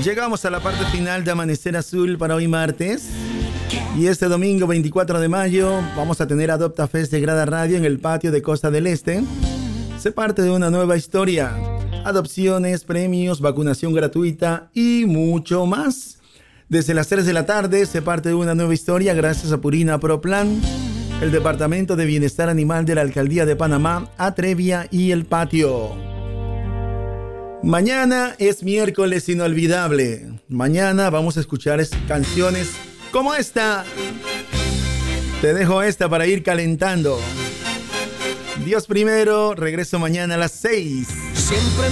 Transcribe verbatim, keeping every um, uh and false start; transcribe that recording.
Llegamos a la parte final de Amanecer Azul para hoy martes. Y este domingo veinticuatro de mayo vamos a tener Adopta Fest de Grada Radio en el patio de Costa del Este. Se parte de una nueva historia. Adopciones, premios, vacunación gratuita y mucho más. Desde las tres de la tarde se parte de una nueva historia gracias a Purina Pro Plan, el Departamento de Bienestar Animal de la Alcaldía de Panamá, Atrevia y El Patio. Mañana es miércoles inolvidable. Mañana vamos a escuchar canciones como esta. Te dejo esta para ir calentando. Dios primero, regreso mañana a las seis. Siempre